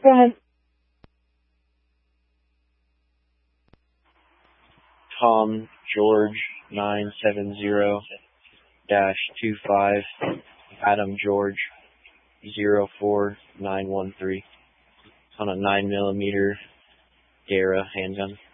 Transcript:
Go ahead. Tom George 970-25 Adam George 04913 on a 9mm Dara handgun.